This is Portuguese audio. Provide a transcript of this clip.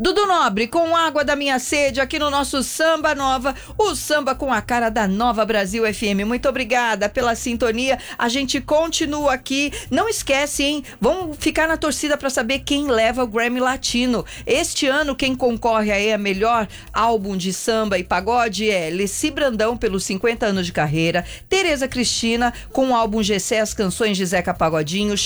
Dudu Nobre, com Água da Minha Sede, aqui no nosso Samba Nova, o samba com a cara da Nova Brasil FM. Muito obrigada pela sintonia. A gente continua aqui. Não esquece, hein? Vamos ficar na torcida para saber quem leva o Grammy Latino. Este ano, quem concorre aí a melhor álbum de samba e pagode é Leci Brandão, pelos 50 anos de carreira, Tereza Cristina, com o álbum Gessé, as canções de Zeca Pagodinho,